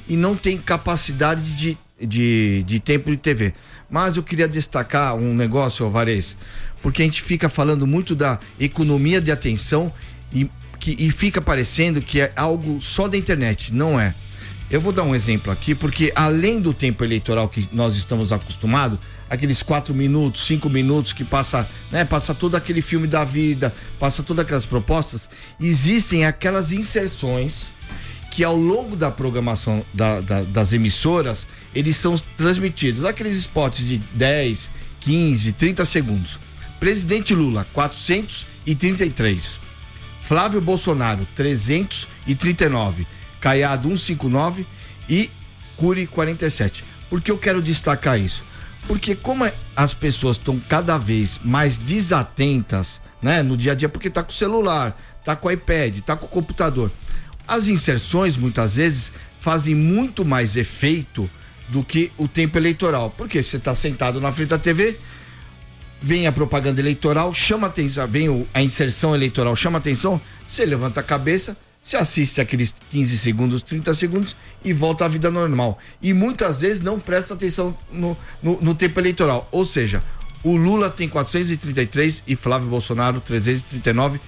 e não tem capacidade de tempo de TV. Mas eu queria destacar um negócio, Alvarez, porque a gente fica falando muito da economia de atenção e fica parecendo que é algo só da internet. Não é. Eu vou dar um exemplo aqui, porque além do tempo eleitoral que nós estamos acostumados, aqueles 4 minutos, 5 minutos que passa todo aquele filme da vida, passa todas aquelas propostas, existem aquelas inserções que ao longo da programação das emissoras, eles são transmitidos, aqueles spots de 10, 15, 30 segundos. Presidente Lula, 433. Flávio Bolsonaro, 339. Caiado, 159 e Cury, 47. Por que eu quero destacar isso? Porque como as pessoas estão cada vez mais desatentas, né, no dia a dia, porque tá com o celular, tá com o iPad, tá com o computador, as inserções muitas vezes fazem muito mais efeito do que o tempo eleitoral, porque você tá sentado na frente da TV, vem a propaganda eleitoral, chama atenção, vem a inserção eleitoral, chama atenção, você levanta a cabeça, você assiste aqueles 15 segundos, 30 segundos e volta à vida normal. E muitas vezes não presta atenção no tempo eleitoral. Ou seja, o Lula tem 433 e Flávio Bolsonaro 339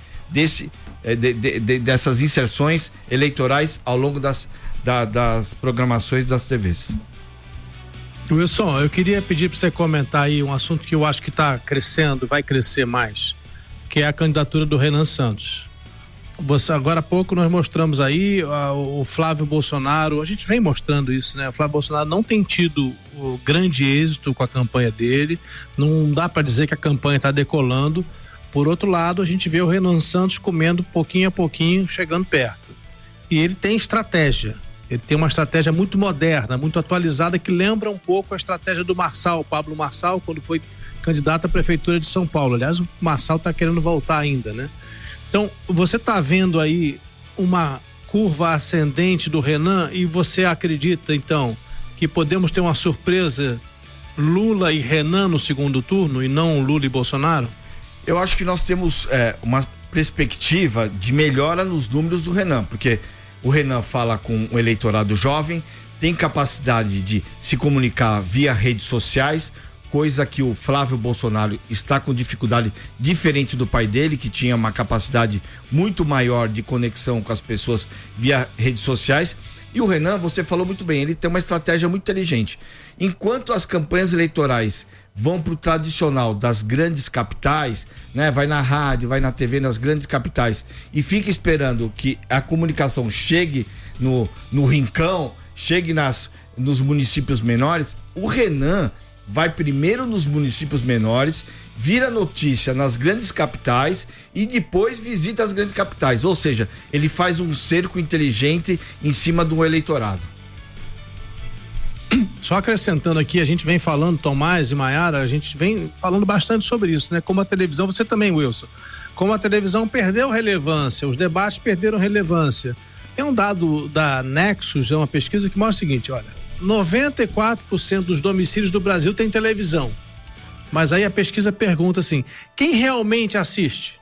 dessas inserções eleitorais ao longo das programações das TVs. Wilson, eu queria pedir para você comentar aí um assunto que eu acho que está crescendo, vai crescer mais, que é a candidatura do Renan Santos. Agora há pouco nós mostramos aí o Flávio Bolsonaro, a gente vem mostrando isso, né? O Flávio Bolsonaro não tem tido o grande êxito com a campanha dele, não dá para dizer que a campanha está decolando. Por outro lado, a gente vê o Renan Santos comendo pouquinho a pouquinho, chegando perto. E ele tem estratégia, ele tem uma estratégia muito moderna, muito atualizada, que lembra um pouco a estratégia do Pablo Marçal, quando foi candidato à prefeitura de São Paulo. Aliás, o Marçal está querendo voltar ainda, né? Então, você está vendo aí uma curva ascendente do Renan e você acredita, então, que podemos ter uma surpresa Lula e Renan no segundo turno e não Lula e Bolsonaro? Eu acho que nós temos uma perspectiva de melhora nos números do Renan, porque o Renan fala com o eleitorado jovem, tem capacidade de se comunicar via redes sociais, coisa que o Flávio Bolsonaro está com dificuldade, diferente do pai dele, que tinha uma capacidade muito maior de conexão com as pessoas via redes sociais. E o Renan, você falou muito bem, ele tem uma estratégia muito inteligente. Enquanto as campanhas eleitorais vão para o tradicional das grandes capitais, né? Vai na rádio, vai na TV, nas grandes capitais, e fica esperando que a comunicação chegue no rincão, chegue nos municípios menores, o Renan vai primeiro nos municípios menores, vira notícia nas grandes capitais e depois visita as grandes capitais. Ou seja, ele faz um cerco inteligente em cima do eleitorado. Só acrescentando aqui, a gente vem falando, Tomás e Maiara, a gente vem falando bastante sobre isso, né? Como a televisão, você também, Wilson, como a televisão perdeu relevância, os debates perderam relevância. Tem um dado da Nexus, é uma pesquisa que mostra o seguinte, olha, 94% dos domicílios do Brasil tem televisão. Mas aí a pesquisa pergunta assim, quem realmente assiste?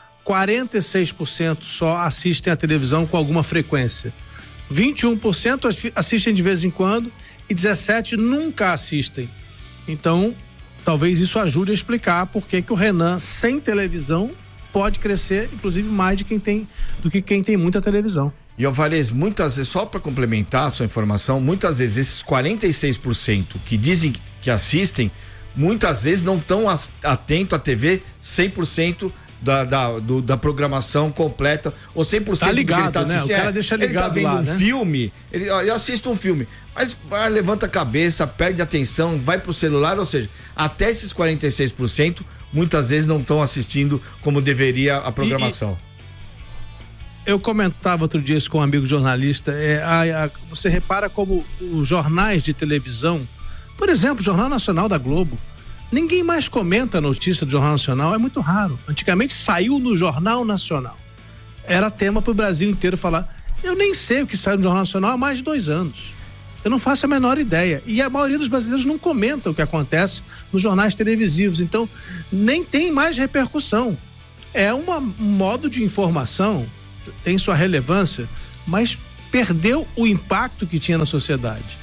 46% só assistem a televisão com alguma frequência. 21% assistem de vez em quando e 17% nunca assistem. Então, talvez isso ajude a explicar por que o Renan, sem televisão, pode crescer, inclusive, mais do que quem tem muita televisão. E Alvarez, muitas vezes, só para complementar a sua informação, muitas vezes esses 46% que dizem que assistem, muitas vezes não estão atentos à TV 100% da programação completa, ou 100% tá ligado, do que ele tá assistindo. Né? O cara deixa ligado ele tá vendo lá, um filme, ele assiste um filme, mas levanta a cabeça, perde atenção, vai pro celular, ou seja, até esses 46% muitas vezes não estão assistindo como deveria a programação. Eu comentava outro dia isso com um amigo jornalista, você repara como os jornais de televisão, por exemplo, o Jornal Nacional da Globo, ninguém mais comenta a notícia do Jornal Nacional, é muito raro. Antigamente saiu no Jornal Nacional, era tema para o Brasil inteiro falar. Eu nem sei o que saiu no Jornal Nacional há mais de 2 anos, eu não faço a menor ideia, e a maioria dos brasileiros não comenta o que acontece nos jornais televisivos, então nem tem mais repercussão. É um modo de informação, tem sua relevância, mas perdeu o impacto que tinha na sociedade.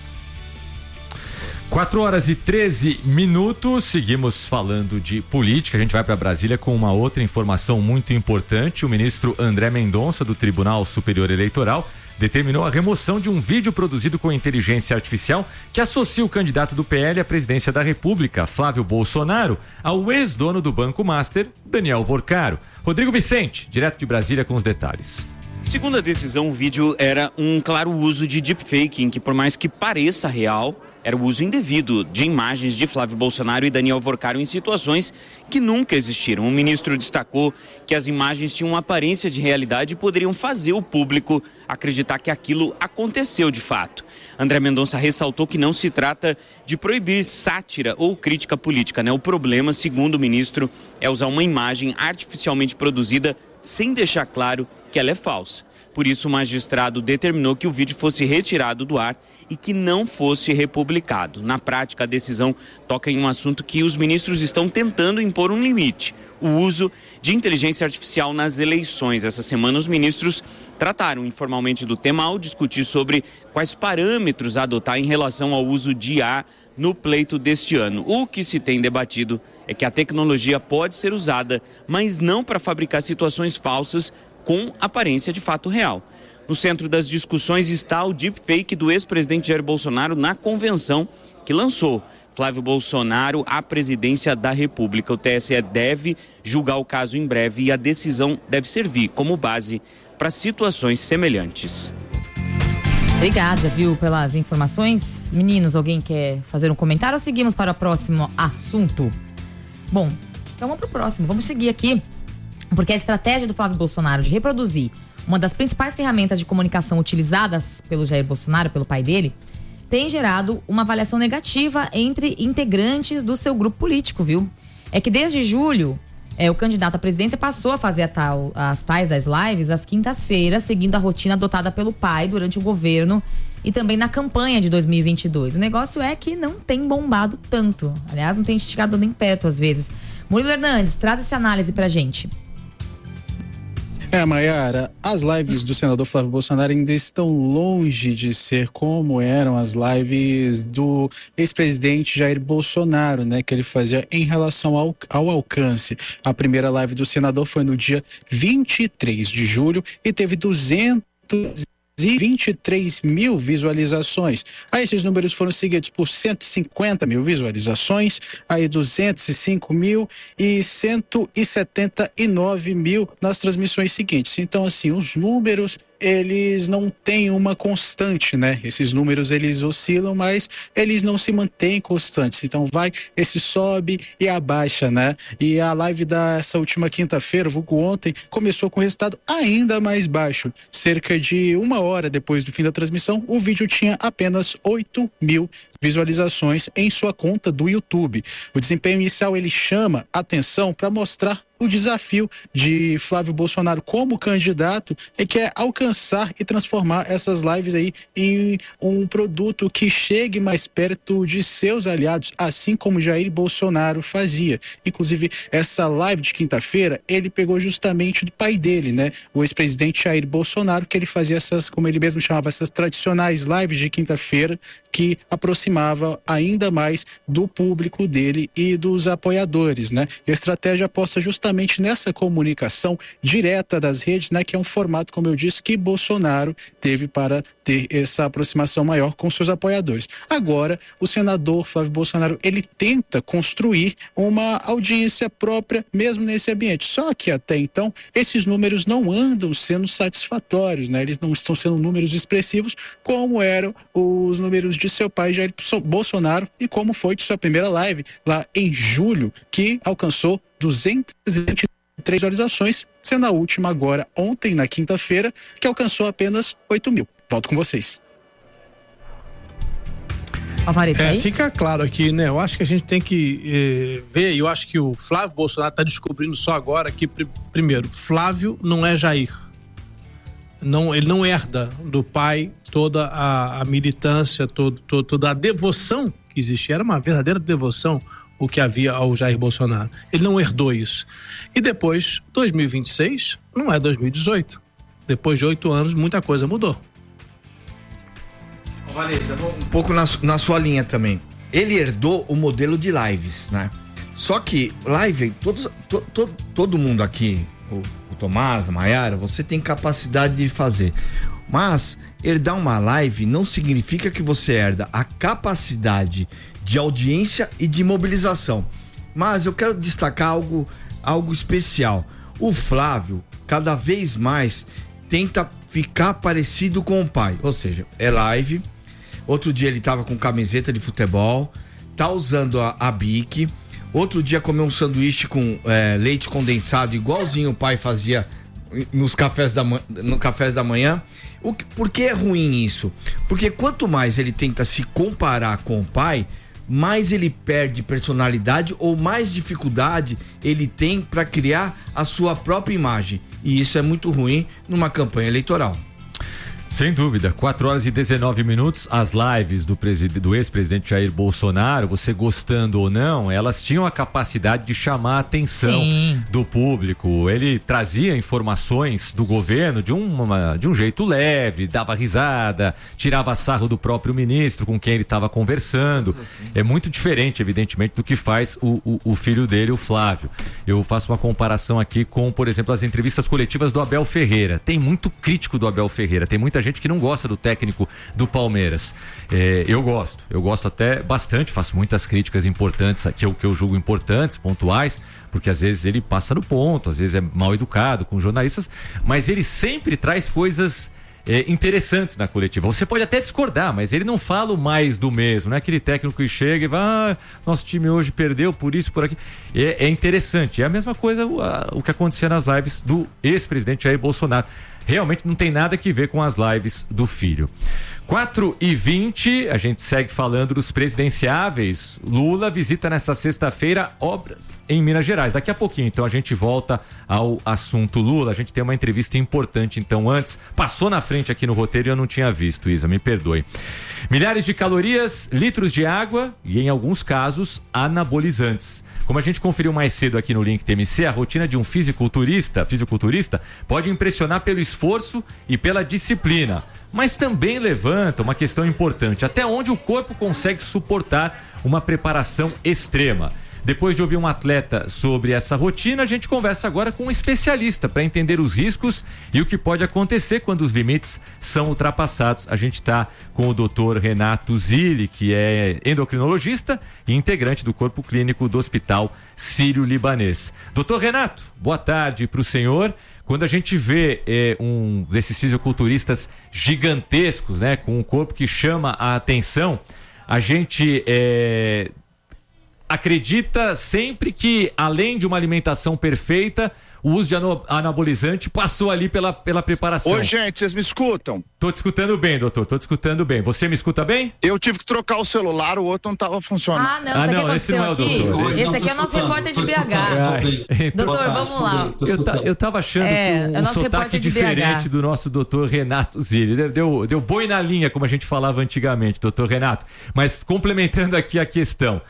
4h13, seguimos falando de política. A gente vai para Brasília com uma outra informação muito importante. O ministro André Mendonça, do Tribunal Superior Eleitoral, determinou a remoção de um vídeo produzido com inteligência artificial que associa o candidato do PL à presidência da República, Flávio Bolsonaro, ao ex-dono do Banco Master, Daniel Vorcaro. Rodrigo Vicente, direto de Brasília, com os detalhes. Segundo a decisão, o vídeo era um claro uso de deepfake, em que, por mais que pareça real, era o uso indevido de imagens de Flávio Bolsonaro e Daniel Vorcaro em situações que nunca existiram. O ministro destacou que as imagens tinham uma aparência de realidade e poderiam fazer o público acreditar que aquilo aconteceu de fato. André Mendonça ressaltou que não se trata de proibir sátira ou crítica política, né? O problema, segundo o ministro, é usar uma imagem artificialmente produzida sem deixar claro que ela é falsa. Por isso, o magistrado determinou que o vídeo fosse retirado do ar e que não fosse republicado. Na prática, a decisão toca em um assunto que os ministros estão tentando impor um limite: o uso de inteligência artificial nas eleições. Essa semana, os ministros trataram informalmente do tema ao discutir sobre quais parâmetros adotar em relação ao uso de IA no pleito deste ano. O que se tem debatido é que a tecnologia pode ser usada, mas não para fabricar situações falsas com aparência de fato real. No centro das discussões está o deepfake do ex-presidente Jair Bolsonaro na convenção que lançou Flávio Bolsonaro à presidência da República. O TSE deve julgar o caso em breve e a decisão deve servir como base para situações semelhantes. Obrigada, viu, pelas informações. Meninos, alguém quer fazer um comentário ou seguimos para o próximo assunto? Bom, então vamos para o próximo. Vamos seguir aqui, porque a estratégia do Flávio Bolsonaro de reproduzir uma das principais ferramentas de comunicação utilizadas pelo Jair Bolsonaro, pelo pai dele, tem gerado uma avaliação negativa entre integrantes do seu grupo político, viu? É que desde julho, o candidato à presidência passou a fazer as tais das lives às quintas-feiras, seguindo a rotina adotada pelo pai durante o governo e também na campanha de 2022. O negócio é que não tem bombado tanto. Aliás, não tem esticado nem perto às vezes. Murilo Hernandes, traz essa análise pra gente. Mayara, as lives do senador Flávio Bolsonaro ainda estão longe de ser como eram as lives do ex-presidente Jair Bolsonaro, né, que ele fazia em relação ao alcance. A primeira live do senador foi no dia 23 de julho e teve 223 mil visualizações. Aí esses números foram seguidos por 150 mil visualizações, aí 205 mil e 179 mil nas transmissões seguintes. Então, assim, os números, eles não têm uma constante, né? Esses números, eles oscilam, mas eles não se mantêm constantes. Então esse sobe e abaixa, né? E a live dessa última quinta-feira, vulgo ontem, começou com resultado ainda mais baixo. Cerca de uma hora depois do fim da transmissão, o vídeo tinha apenas 8 mil visualizações em sua conta do YouTube. O desempenho inicial, ele chama atenção para mostrar o desafio de Flávio Bolsonaro como candidato, que é alcançar e transformar essas lives aí em um produto que chegue mais perto de seus aliados, assim como Jair Bolsonaro fazia. Inclusive, essa live de quinta-feira, ele pegou justamente do pai dele, né? O ex-presidente Jair Bolsonaro, que ele fazia essas, como ele mesmo chamava, essas tradicionais lives de quinta-feira, que aproximava ainda mais do público dele e dos apoiadores, né? E a estratégia aposta justamente nessa comunicação direta das redes, né, que é um formato, como eu disse, que Bolsonaro teve para ter essa aproximação maior com seus apoiadores. Agora, o senador Flávio Bolsonaro, ele tenta construir uma audiência própria mesmo nesse ambiente. Só que até então, esses números não andam sendo satisfatórios, né? Eles não estão sendo números expressivos como eram os números de seu pai Jair Bolsonaro e como foi de sua primeira live lá em julho, que alcançou 223 visualizações, sendo a última agora ontem, na quinta-feira, que alcançou apenas 8 mil. Volto com vocês. Fica claro aqui, né? Eu acho que a gente tem que ver, e eu acho que o Flávio Bolsonaro está descobrindo só agora que, primeiro, Flávio não é Jair. Não, ele não herda do pai toda a militância, toda a devoção que existia. Era uma verdadeira devoção o que havia ao Jair Bolsonaro. Ele não herdou isso. E depois, 2026 não é 2018. Depois de 8 anos, muita coisa mudou. Vanessa, um pouco na sua linha também. Ele herdou o modelo de lives, né? Só que live, todo mundo aqui, o Tomás, a Maiara, você tem capacidade de fazer. Mas herdar uma live não significa que você herda a capacidade de audiência e de mobilização. Mas eu quero destacar algo especial. O Flávio, cada vez mais, tenta ficar parecido com o pai. Ou seja, é live. Outro dia ele tava com camiseta de futebol, tá usando a Bic. Outro dia comeu um sanduíche com leite condensado, igualzinho o pai fazia no cafés da manhã. Por que é ruim isso? Porque quanto mais ele tenta se comparar com o pai, mais ele perde personalidade ou mais dificuldade ele tem para criar a sua própria imagem. E isso é muito ruim numa campanha eleitoral. Sem dúvida, 4h19, as lives do ex-presidente Jair Bolsonaro, você gostando ou não, elas tinham a capacidade de chamar a atenção do público. Ele trazia informações do governo de um jeito leve, dava risada, tirava sarro do próprio ministro com quem ele estava conversando. É muito diferente, evidentemente, do que faz o filho dele, o Flávio. Eu faço uma comparação aqui com, por exemplo, as entrevistas coletivas do Abel Ferreira. Tem muito crítico do Abel Ferreira, tem muita gente que não gosta do técnico do Palmeiras. Eu gosto até bastante, faço muitas críticas importantes, que eu julgo importantes, pontuais, porque às vezes ele passa no ponto, às vezes é mal educado com jornalistas, mas ele sempre traz coisas interessantes na coletiva. Você pode até discordar, mas ele não fala mais do mesmo, não é aquele técnico que chega e vai, nosso time hoje perdeu por isso, por aqui. É interessante, é a mesma coisa o que acontecia nas lives do ex-presidente Jair Bolsonaro. Realmente não tem nada que ver com as lives do filho. 4h20, a gente segue falando dos presidenciáveis. Lula visita nessa sexta-feira obras em Minas Gerais. Daqui a pouquinho, então, a gente volta ao assunto Lula. A gente tem uma entrevista importante, então, antes. Passou na frente aqui no roteiro e eu não tinha visto, Isa, me perdoe. Milhares de calorias, litros de água e, em alguns casos, anabolizantes. Como a gente conferiu mais cedo aqui no Link TMC, a rotina de um fisiculturista pode impressionar pelo esforço e pela disciplina, mas também levanta uma questão importante: até onde o corpo consegue suportar uma preparação extrema. Depois de ouvir um atleta sobre essa rotina, a gente conversa agora com um especialista para entender os riscos e o que pode acontecer quando os limites são ultrapassados. A gente está com o Dr. Renato Zilli, que é endocrinologista e integrante do corpo clínico do Hospital Sírio-Libanês. Dr. Renato, boa tarde para o senhor. Quando a gente vê um desses fisiculturistas gigantescos, né, com um corpo que chama a atenção, a gente acredita sempre que, além de uma alimentação perfeita, o uso de anabolizante passou ali pela preparação. Oi, gente, vocês me escutam? Tô te escutando bem, doutor, tô te escutando bem. Você me escuta bem? Eu tive que trocar o celular, o outro não tava funcionando. Não, esse não é o doutor. Esse aqui é o nosso repórter de BH. Doutor, vamos lá. Eu tava achando que um sotaque diferente do nosso doutor Renato Zilli. Deu boi na linha, como a gente falava antigamente, doutor Renato. Mas complementando aqui a questão,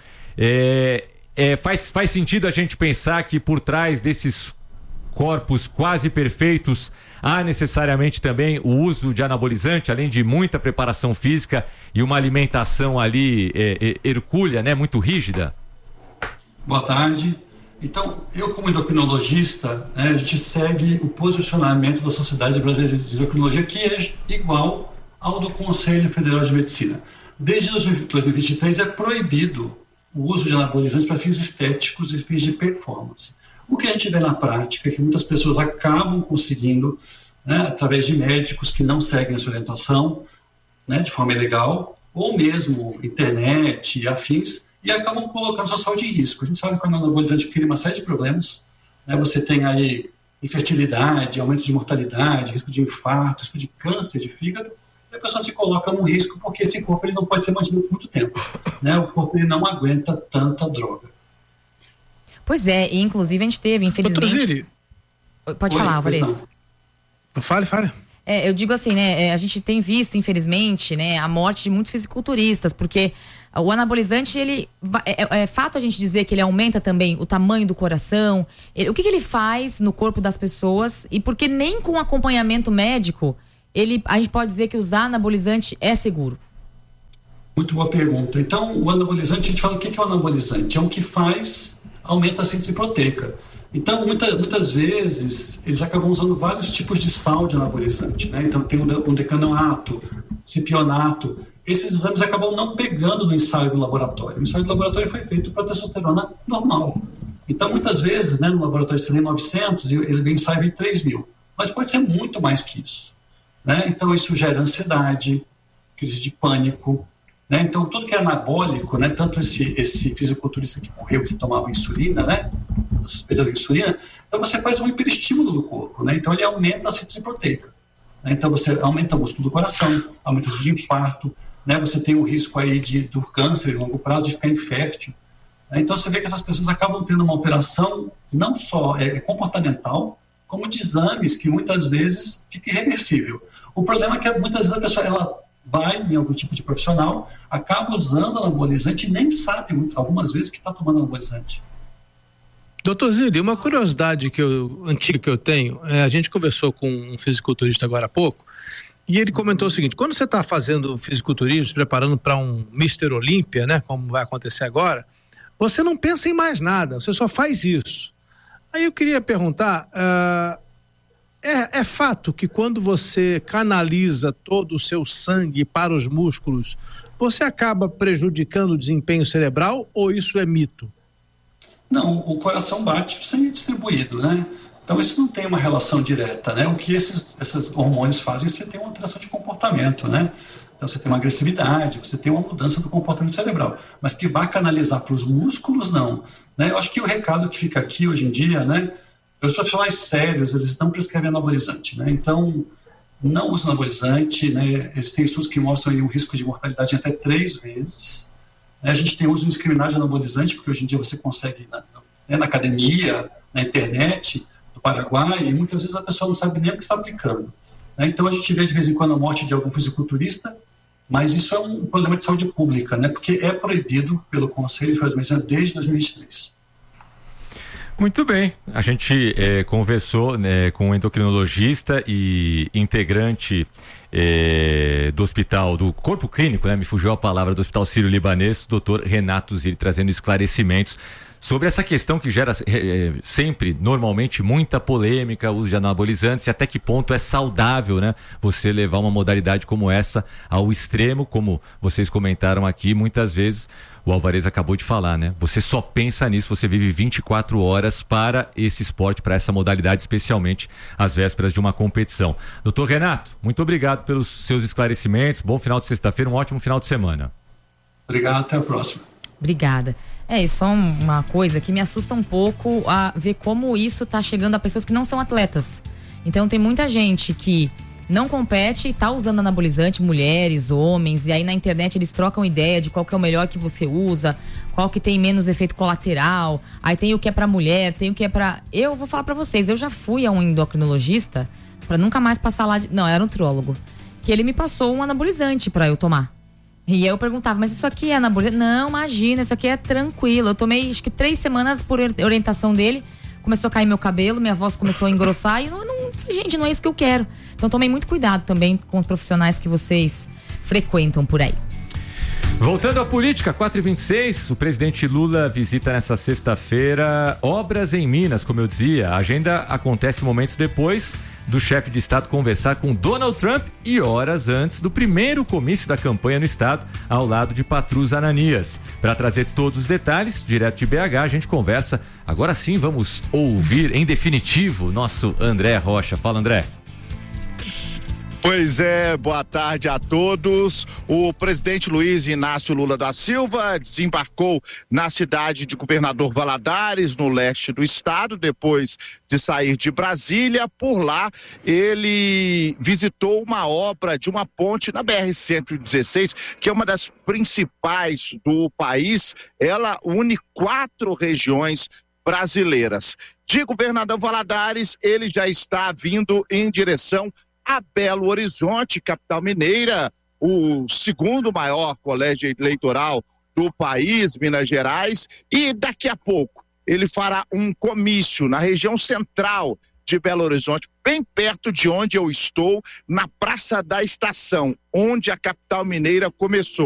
faz sentido a gente pensar que por trás desses corpos quase perfeitos há necessariamente também o uso de anabolizante, além de muita preparação física e uma alimentação ali hercúlea, né, muito rígida? Boa tarde. Então, eu como endocrinologista, a gente segue o posicionamento da Sociedade Brasileira de Endocrinologia, que é igual ao do Conselho Federal de Medicina. Desde 2023 é proibido o uso de anabolizantes para fins estéticos e fins de performance. O que a gente vê na prática é que muitas pessoas acabam conseguindo, através de médicos que não seguem essa orientação, de forma ilegal, ou mesmo internet e afins, e acabam colocando sua saúde em risco. A gente sabe que o anabolizante cria uma série de problemas, você tem aí infertilidade, aumento de mortalidade, risco de infarto, risco de câncer de fígado, e a pessoa se coloca num risco porque esse corpo ele não pode ser mantido por muito tempo. O corpo ele não aguenta tanta droga. Pois é, e inclusive a gente teve, infelizmente... Doutor Zilli. Pode falar, Alvarez. Fale. Eu digo assim, a gente tem visto, infelizmente, a morte de muitos fisiculturistas, porque o anabolizante, é fato a gente dizer que ele aumenta também o tamanho do coração. O que ele faz no corpo das pessoas, e porque nem com acompanhamento médico, a gente pode dizer que usar anabolizante é seguro. Muito boa pergunta. Então, o anabolizante, a gente fala o que é o anabolizante? É o que aumenta a síntese proteica. Então, muitas vezes, eles acabam usando vários tipos de sal de anabolizante, né? Então, tem um decanoato, cipionato. Esses exames acabam não pegando no ensaio do laboratório. O ensaio do laboratório foi feito para testosterona normal. Então, muitas vezes, né, no laboratório você tem 900 e ele ensaio em 3.000. Mas pode ser muito mais que isso, né? Então, isso gera ansiedade, crise de pânico, né? Então, tudo que é anabólico, né? Tanto esse fisiculturista que morreu, que tomava insulina, né? Suspeita da insulina, então você faz um hiperestímulo do corpo, né? Então, ele aumenta a síntese proteica, né? Então, você aumenta o músculo do coração, aumenta o risco de infarto, né? Você tem o risco aí do câncer de longo prazo, de ficar infértil. Né? Então, você vê que essas pessoas acabam tendo uma alteração não só comportamental, como de exames que muitas vezes fica irreversível. O problema é que muitas vezes a pessoa ela vai em algum tipo de profissional, acaba usando anabolizante e nem sabe algumas vezes que está tomando anabolizante. Doutor Zilli, uma curiosidade antiga que eu tenho, a gente conversou com um fisiculturista agora há pouco, e ele comentou o seguinte: quando você está fazendo fisiculturismo, se preparando para um Mr. Olímpia, né, como vai acontecer agora, você não pensa em mais nada, você só faz isso. Aí eu queria perguntar, é fato que quando você canaliza todo o seu sangue para os músculos, você acaba prejudicando o desempenho cerebral, ou isso é mito? Não, o coração bate, o sangue é distribuído, né? Então isso não tem uma relação direta, né? O que esses hormônios fazem, você tem uma alteração de comportamento, né? Então você tem uma agressividade, você tem uma mudança do comportamento cerebral, mas que vai canalizar para os músculos, não, né? Eu acho que o recado que fica aqui hoje em dia, né? Os profissionais sérios, eles não prescrevem anabolizante, né? Então não usa anabolizante, né? Eles têm estudos que mostram aí um risco de mortalidade de até 3 vezes. A gente tem uso indiscriminado de anabolizante, porque hoje em dia você consegue na academia, na internet, no Paraguai, e muitas vezes a pessoa não sabe nem o que está aplicando. Né? Então a gente vê de vez em quando a morte de algum fisiculturista, mas isso é um problema de saúde pública, né? Porque é proibido pelo Conselho de Medicina desde 2023. Muito bem, a gente conversou, né, com um endocrinologista e integrante do hospital, do corpo clínico, né? Me fugiu a palavra, do Hospital Sírio-Libanês, doutor Renato Zilli, trazendo esclarecimentos sobre essa questão que gera sempre, normalmente, muita polêmica, uso de anabolizantes, e até que ponto é saudável, né? Você levar uma modalidade como essa ao extremo, como vocês comentaram aqui, muitas vezes. O Alvarez acabou de falar, né? Você só pensa nisso, você vive 24 horas para esse esporte, para essa modalidade, especialmente às vésperas de uma competição. Doutor Renato, muito obrigado pelos seus esclarecimentos. Bom final de sexta-feira, um ótimo final de semana. Obrigado, até a próxima. Obrigada. E só uma coisa que me assusta um pouco a ver como isso está chegando a pessoas que não são atletas. Então tem muita gente que não compete e tá usando anabolizante, mulheres, homens, e aí na internet eles trocam ideia de qual que é o melhor que você usa, qual que tem menos efeito colateral, aí tem o que é pra mulher, tem o que é pra... Eu vou falar pra vocês, eu já fui a um endocrinologista pra nunca mais passar lá não, era um nutrólogo, que ele me passou um anabolizante pra eu tomar. E eu perguntava, mas isso aqui é anabolizante? Não, imagina, isso aqui é tranquilo. Eu tomei acho que 3 semanas por orientação dele, começou a cair meu cabelo, minha voz começou a engrossar e gente, não é isso que eu quero. Então tomem muito cuidado também com os profissionais que vocês frequentam por aí. Voltando à política, 4h26, o presidente Lula visita nessa sexta-feira obras em Minas, como eu dizia. A agenda acontece momentos depois do chefe de Estado conversar com Donald Trump e horas antes do primeiro comício da campanha no Estado, ao lado de Patrus Ananias. Para trazer todos os detalhes, direto de BH, a gente conversa. Agora sim, vamos ouvir, em definitivo, nosso André Rocha. Fala, André. Pois é, boa tarde a todos. O presidente Luiz Inácio Lula da Silva desembarcou na cidade de Governador Valadares, no leste do estado, depois de sair de Brasília. Por lá, ele visitou uma obra de uma ponte na BR-116, que é uma das principais do país. Ela une 4 regiões brasileiras. De Governador Valadares, ele já está vindo em direção a Belo Horizonte, capital mineira, o segundo maior colégio eleitoral do país, Minas Gerais, e daqui a pouco ele fará um comício na região central de Belo Horizonte, bem perto de onde eu estou, na Praça da Estação, onde a capital mineira começou.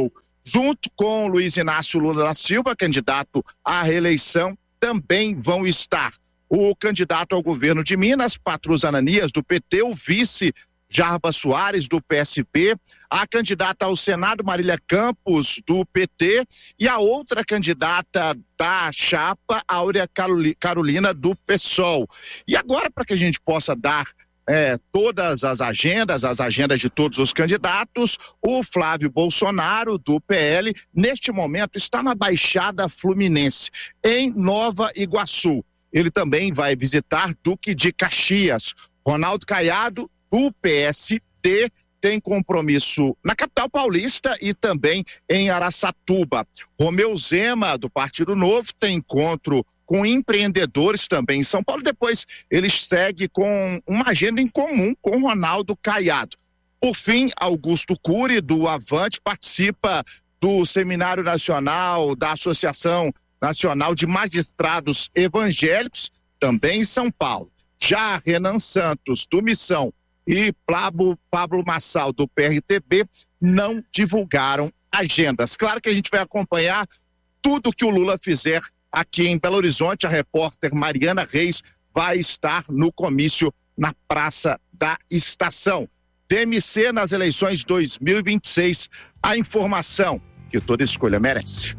Junto com Luiz Inácio Lula da Silva, candidato à reeleição, também vão estar o candidato ao governo de Minas, Patrus Ananias, do PT, o vice Jarba Soares, do PSB, a candidata ao Senado, Marília Campos, do PT, e a outra candidata da chapa, Áurea Carolina, do PSOL. E agora, para que a gente possa dar todas as agendas de todos os candidatos, o Flávio Bolsonaro, do PL, neste momento está na Baixada Fluminense, em Nova Iguaçu. Ele também vai visitar Duque de Caxias. Ronaldo Caiado, do PSD, tem compromisso na capital paulista e também em Araçatuba. Romeu Zema, do Partido Novo, tem encontro com empreendedores também em São Paulo. Depois ele segue com uma agenda em comum com Ronaldo Caiado. Por fim, Augusto Cury, do Avante, participa do Seminário Nacional da Associação Nacional de Magistrados Evangélicos, também em São Paulo. Já Renan Santos, do Missão, e Pablo Massal, do PRTB, não divulgaram agendas. Claro que a gente vai acompanhar tudo que o Lula fizer aqui em Belo Horizonte. A repórter Mariana Reis vai estar no comício na Praça da Estação. DMC nas eleições 2026. A informação que toda escolha merece.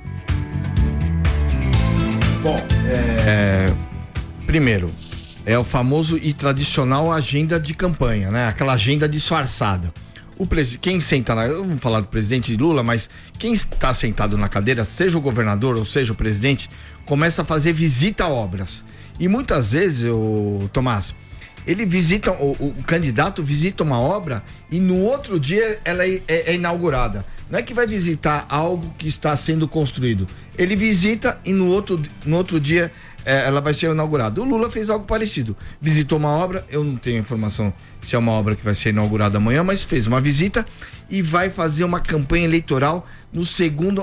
Bom, primeiro, é o famoso e tradicional agenda de campanha, né? Aquela agenda disfarçada. Quem senta vamos falar do presidente Lula, mas quem está sentado na cadeira, seja o governador ou seja o presidente, começa a fazer visita a obras. E muitas vezes, Tomás, ele visita, o candidato visita uma obra e no outro dia ela é inaugurada. Não é que vai visitar algo que está sendo construído. Ele visita e no outro dia ela vai ser inaugurada. O Lula fez algo parecido. Visitou uma obra, eu não tenho informação se é uma obra que vai ser inaugurada amanhã, mas fez uma visita e vai fazer uma campanha eleitoral no segundo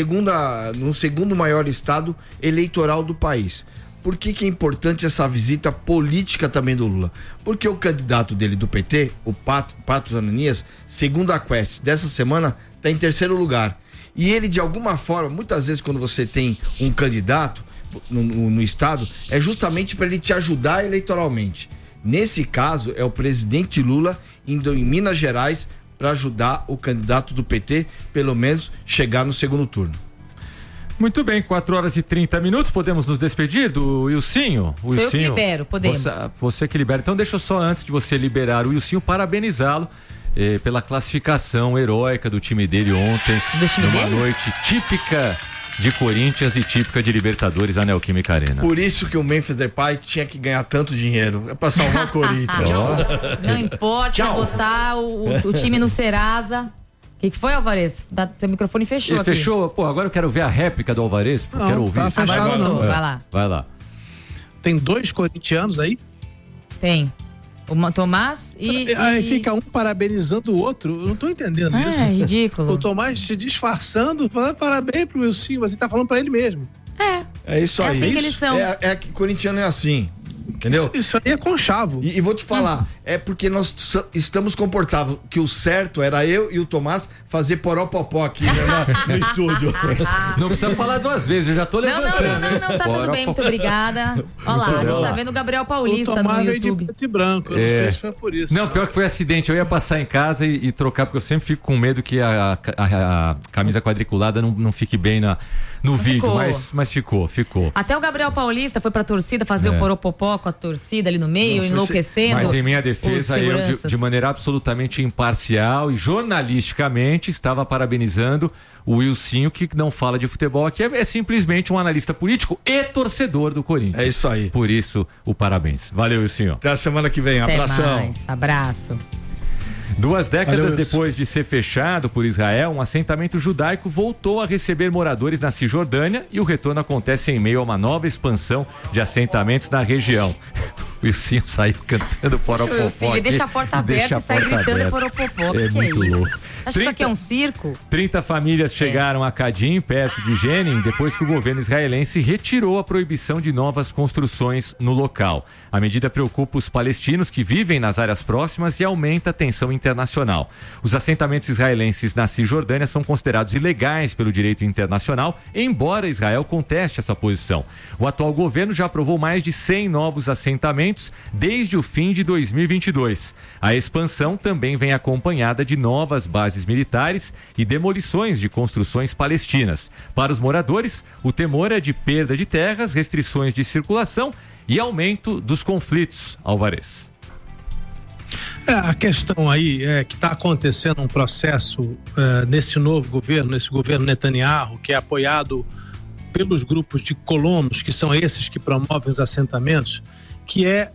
maior estado eleitoral do país. Por que é importante essa visita política também do Lula? Porque o candidato dele do PT, o Patrus Ananias, segundo a Quest dessa semana, está em terceiro lugar. E ele, de alguma forma, muitas vezes quando você tem um candidato no estado, é justamente para ele te ajudar eleitoralmente. Nesse caso, é o presidente Lula indo em Minas Gerais para ajudar o candidato do PT, pelo menos, chegar no segundo turno. Muito bem, 4h30. Podemos nos despedir do Wilsinho? Sou eu que libero, podemos. Você que libera. Então deixa eu só, antes de você liberar o Wilsinho, parabenizá-lo pela classificação heróica do time dele ontem. Numa noite típica de Corinthians e típica de Libertadores, a Neoquímica Arena. Por isso que o Memphis Depay tinha que ganhar tanto dinheiro. É pra salvar o Corinthians. Não importa botar o time no Serasa. O que foi, Alvarez? Seu microfone fechou aqui. Fechou? Pô, agora eu quero ver a réplica do Alvarez. Não, quero ouvir. Tá fechado, não. Vai lá. Tem 2 corintianos aí? Tem. O Tomás Aí fica um parabenizando o outro. Eu não tô entendendo isso. É ridículo. O Tomás se disfarçando, falando parabéns pro Wilson, mas ele tá falando pra ele mesmo. É isso aí. Assim que eles são. Que corintiano é assim. Entendeu? Isso aí é conchavo. E vou te falar, é porque nós estamos comportados, que o certo era eu e o Tomás fazer poropopó aqui no estúdio. Não precisa falar 2 vezes, eu já tô levantando. Não, tá tudo bem, muito obrigada. Olha lá, a gente tá vendo o Gabriel Paulista o Tomás no veio YouTube. de preto e branco, eu não sei se foi por isso. Não, pior que foi acidente, eu ia passar em casa e trocar, porque eu sempre fico com medo que a camisa quadriculada não fique bem no vídeo, mas ficou. Até o Gabriel Paulista foi pra torcida fazer o poropopó com a torcida ali no meio, enlouquecendo. Mas em minha defesa, eu de maneira absolutamente imparcial e jornalisticamente estava parabenizando o Wilsinho, que não fala de futebol aqui, é simplesmente um analista político e torcedor do Corinthians. É isso aí. Por isso, o parabéns. Valeu, Wilsinho. Até a semana que vem. Abração. Abraço. 2 décadas depois de ser fechado por Israel, um assentamento judaico voltou a receber moradores na Cisjordânia e o retorno acontece em meio a uma nova expansão de assentamentos na região. O Ilcinho saiu cantando Poropopó. Deixa a porta aberta e sai gritando Poropopó. É muito louco. Acho que isso aqui é um circo? 30 famílias chegaram a Kadim, perto de Jenin, depois que o governo israelense retirou a proibição de novas construções no local. A medida preocupa os palestinos que vivem nas áreas próximas e aumenta a tensão internacional. Os assentamentos israelenses na Cisjordânia são considerados ilegais pelo direito internacional, embora Israel conteste essa posição. O atual governo já aprovou mais de 100 novos assentamentos desde o fim de 2022. A expansão também vem acompanhada de novas bases militares e demolições de construções palestinas. Para os moradores, o temor é de perda de terras, restrições de circulação e aumento dos conflitos. Alvarez. A questão aí é que está acontecendo um processo nesse novo governo, nesse governo Netanyahu, que é apoiado pelos grupos de colonos, que são esses que promovem os assentamentos, que é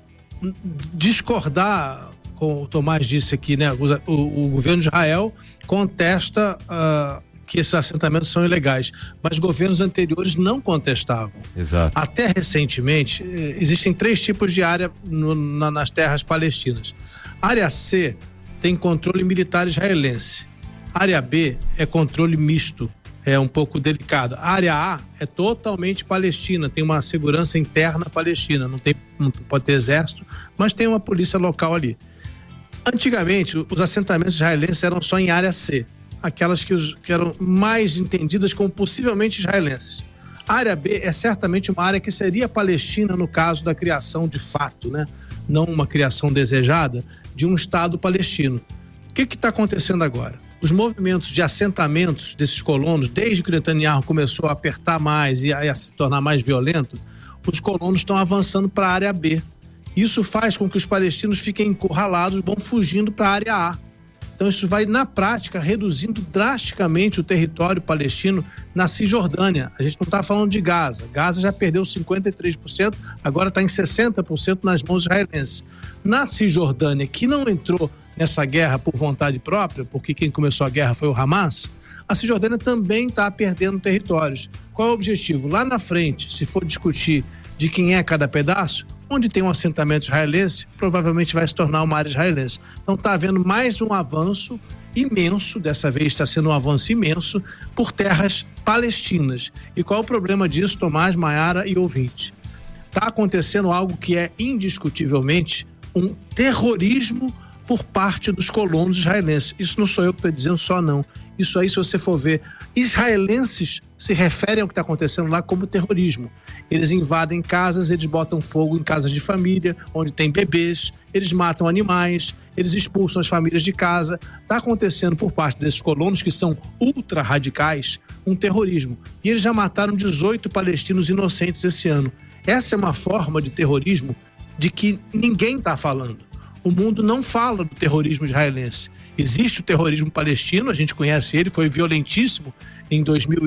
discordar, como o Tomás disse aqui, né? O governo de Israel contesta que esses assentamentos são ilegais, mas governos anteriores não contestavam. Exato. Até recentemente, existem 3 tipos de área nas terras palestinas. Área C tem controle militar israelense. Área B é controle misto, é um pouco delicado. A área A é totalmente palestina, tem uma segurança interna palestina, não pode ter exército, mas tem uma polícia local ali. Antigamente, os assentamentos israelenses eram só em área C, aquelas que eram mais entendidas como possivelmente israelenses. A área B é certamente uma área que seria palestina no caso da criação de fato, né? Não uma criação desejada de um Estado palestino. O que está acontecendo agora? Os movimentos de assentamentos desses colonos, desde que o Netanyahu começou a apertar mais e a se tornar mais violento, os colonos estão avançando para a área B. Isso faz com que os palestinos fiquem encurralados, vão fugindo para a área A. Então isso vai, na prática, reduzindo drasticamente o território palestino na Cisjordânia. A gente não está falando de Gaza. Gaza já perdeu 53%, agora está em 60% nas mãos israelenses. Na Cisjordânia, que não entrou nessa guerra por vontade própria, porque quem começou a guerra foi o Hamas, a Cisjordânia também está perdendo territórios. Qual é o objetivo? Lá na frente, se for discutir de quem é cada pedaço, onde tem um assentamento israelense, provavelmente vai se tornar uma área israelense. Então está havendo mais um avanço imenso, dessa vez está sendo um avanço imenso, por terras palestinas. E qual é o problema disso, Tomás, Maiara e ouvinte? Está acontecendo algo que é indiscutivelmente um terrorismo por parte dos colonos israelenses. Isso não sou eu que estou dizendo só, não. Isso aí, se você for ver, israelenses se referem ao que está acontecendo lá como terrorismo. Eles invadem casas, eles botam fogo em casas de família, onde tem bebês, eles matam animais, eles expulsam as famílias de casa. Está acontecendo por parte desses colonos, que são ultra radicais, um terrorismo. E eles já mataram 18 palestinos inocentes esse ano. Essa é uma forma de terrorismo de que ninguém está falando. O mundo não fala do terrorismo israelense. Existe o terrorismo palestino, a gente conhece ele, foi violentíssimo em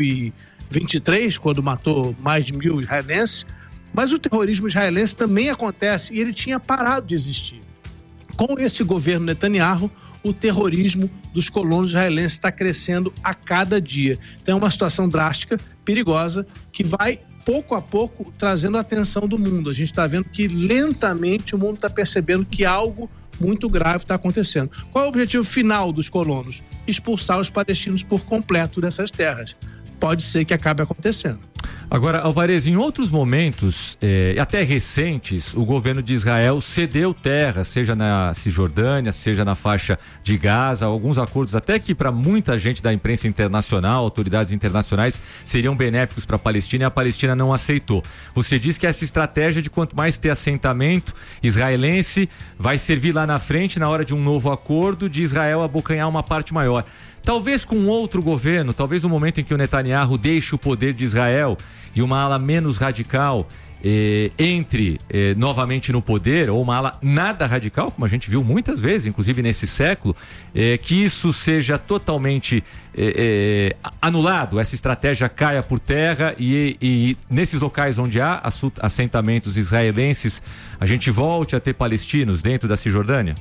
2023, quando matou mais de 1.000 israelenses, mas o terrorismo israelense também acontece e ele tinha parado de existir. Com esse governo Netanyahu, o terrorismo dos colonos israelenses está crescendo a cada dia. Então é uma situação drástica, perigosa, que vai pouco a pouco trazendo a atenção do mundo. A gente está vendo que lentamente o mundo está percebendo que algo muito grave está acontecendo. Qual é o objetivo final dos colonos? Expulsar os palestinos por completo dessas terras. Pode ser que acabe acontecendo. Agora, Alvarez, em outros momentos, até recentes, o governo de Israel cedeu terra, seja na Cisjordânia, seja na faixa de Gaza, alguns acordos até que para muita gente da imprensa internacional, autoridades internacionais, seriam benéficos para a Palestina, e a Palestina não aceitou. Você diz que essa estratégia de quanto mais ter assentamento israelense vai servir lá na frente, na hora de um novo acordo, de Israel abocanhar uma parte maior. Talvez com outro governo, talvez no momento em que o Netanyahu deixe o poder de Israel e uma ala menos radical entre novamente no poder, ou uma ala nada radical, como a gente viu muitas vezes, inclusive nesse século, que isso seja totalmente anulado, essa estratégia caia por terra e nesses locais onde há assentamentos israelenses, a gente volte a ter palestinos dentro da Cisjordânia?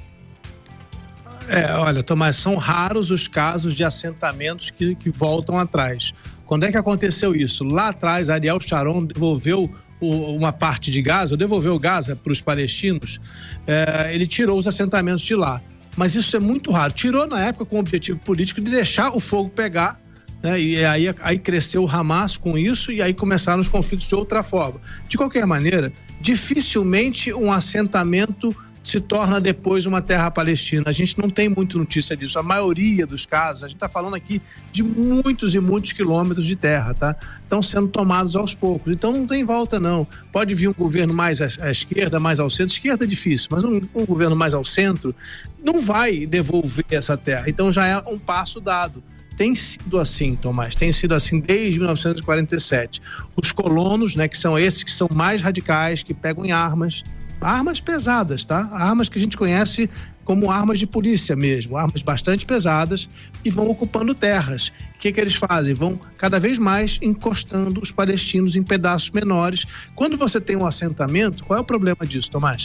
Olha, Tomás, são raros os casos de assentamentos que voltam atrás. Quando é que aconteceu isso? Lá atrás, Ariel Sharon devolveu uma parte de Gaza, ou devolveu Gaza para os palestinos, ele tirou os assentamentos de lá. Mas isso é muito raro. Tirou na época com o objetivo político de deixar o fogo pegar, né? E aí cresceu o Hamas com isso, e aí começaram os conflitos de outra forma. De qualquer maneira, dificilmente um assentamento se torna depois uma terra palestina. A gente não tem muita notícia disso. A maioria dos casos, a gente está falando aqui de muitos e muitos quilômetros de terra, tá? Estão sendo tomados aos poucos. Então não tem volta, não. Pode vir um governo mais à esquerda, mais ao centro. Esquerda é difícil, mas um governo mais ao centro não vai devolver essa terra. Então já é um passo dado. Tem sido assim, Tomás, tem sido assim desde 1947. Os colonos, né, que são esses que são mais radicais, que pegam em armas pesadas, tá? Armas que a gente conhece como armas de polícia mesmo, armas bastante pesadas, e vão ocupando terras. O que eles fazem? Vão cada vez mais encostando os palestinos em pedaços menores. Quando você tem um assentamento, qual é o problema disso, Tomás?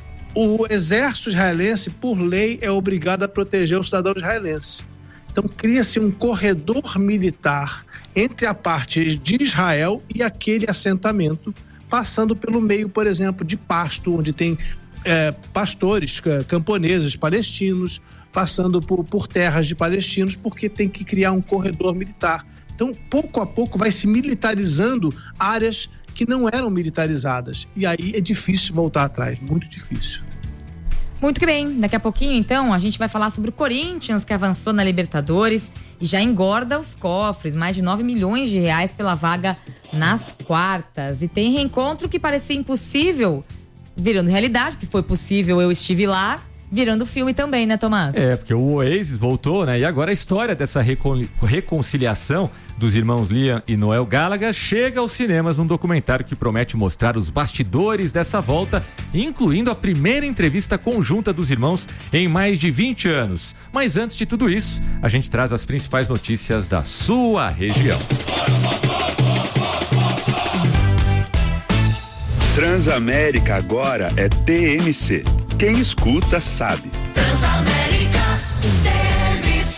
O exército israelense, por lei, é obrigado a proteger o cidadão israelense. Então cria-se um corredor militar entre a parte de Israel e aquele assentamento, passando pelo meio, por exemplo, de pasto, onde tem pastores, camponeses palestinos, passando por terras de palestinos, porque tem que criar um corredor militar. Então, pouco a pouco, vai se militarizando áreas que não eram militarizadas. E aí é difícil voltar atrás, muito difícil. Muito que bem, daqui a pouquinho, então, a gente vai falar sobre o Corinthians, que avançou na Libertadores e já engorda os cofres, mais de 9 milhões de reais pela vaga nas quartas. E tem reencontro que parecia impossível, virando realidade, que foi possível, eu estive lá, virando filme também, né, Tomás? Porque o Oasis voltou, né? E agora a história dessa reconciliação dos irmãos Liam e Noel Gallagher chega aos cinemas num documentário que promete mostrar os bastidores dessa volta, incluindo a primeira entrevista conjunta dos irmãos em mais de 20 anos. Mas antes de tudo isso, a gente traz as principais notícias da sua região. Transamérica agora é TMC. Quem escuta sabe. Transamérica TMC.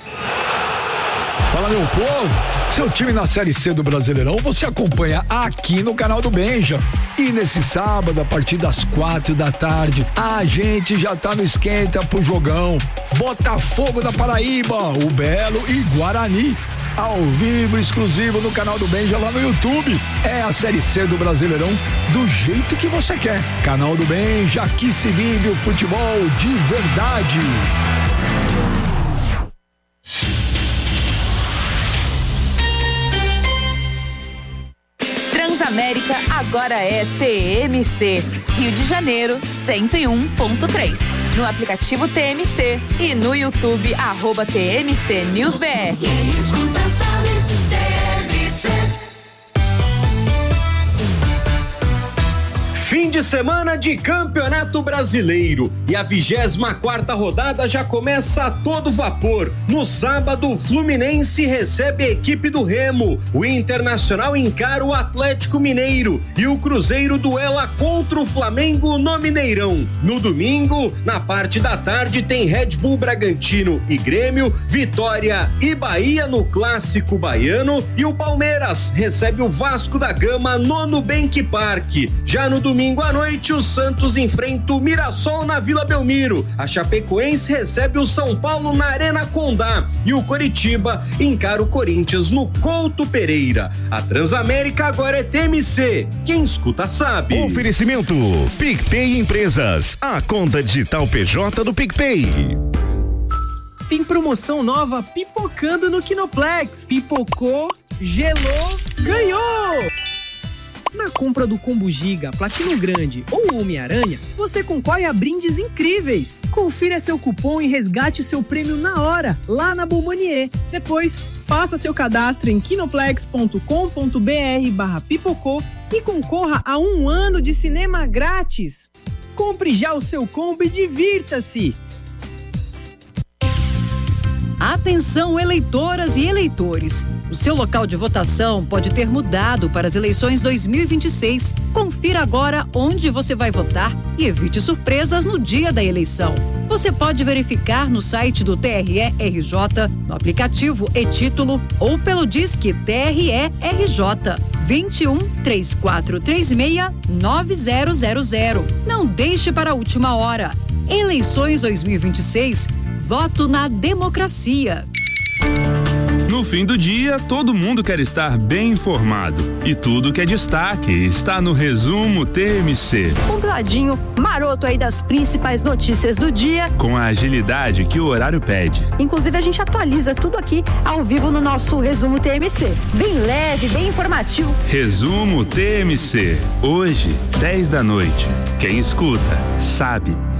Fala, meu povo, seu time na Série C do Brasileirão você acompanha aqui no canal do Benja. E nesse sábado, a partir das 4 da tarde, a gente já tá no esquenta pro jogão. Botafogo da Paraíba, o Belo e Guarani. Ao vivo, exclusivo no canal do Benja lá no YouTube. É a Série C do Brasileirão do jeito que você quer. Canal do Benja, aqui se vive o futebol de verdade. Transamérica agora é TMC. Rio de Janeiro 101.3. No aplicativo TMC e no YouTube @TMC News BR. Quem escuta sabe, TMC. Fim de semana de Campeonato Brasileiro e a 24ª rodada já começa a todo vapor. No sábado, o Fluminense recebe a equipe do Remo, o Internacional encara o Atlético Mineiro e o Cruzeiro duela contra o Flamengo no Mineirão. No domingo, na parte da tarde, tem Red Bull Bragantino e Grêmio, Vitória e Bahia no Clássico Baiano e o Palmeiras recebe o Vasco da Gama no Nubank Park. Já no domingo à noite, o Santos enfrenta o Mirassol na Vila Belmiro. A Chapecoense recebe o São Paulo na Arena Condá e o Coritiba encara o Corinthians no Couto Pereira. A Transamérica agora é TMC. Quem escuta sabe. Oferecimento PicPay Empresas, a conta digital PJ do PicPay. Tem promoção nova pipocando no Kinoplex. Pipocou, gelou, ganhou! Na compra do Combo Giga, Platino Grande ou Homem-Aranha, você concorre a brindes incríveis. Confira seu cupom e resgate seu prêmio na hora, lá na Bombonier. Depois, faça seu cadastro em kinoplex.com.br/pipocô e concorra a 1 ano de cinema grátis. Compre já o seu combo e divirta-se! Atenção, eleitoras e eleitores. O seu local de votação pode ter mudado para as eleições 2026. Confira agora onde você vai votar e evite surpresas no dia da eleição. Você pode verificar no site do TRE-RJ, no aplicativo e-Título ou pelo Disque TRE-RJ 21 3436 9000. Não deixe para a última hora. Eleições 2026, voto na democracia. No fim do dia, todo mundo quer estar bem informado. E tudo que é destaque está no Resumo TMC. Compladinho, maroto aí das principais notícias do dia. Com a agilidade que o horário pede. Inclusive, a gente atualiza tudo aqui ao vivo no nosso Resumo TMC. Bem leve, bem informativo. Resumo TMC. Hoje, 10 da noite. Quem escuta, sabe.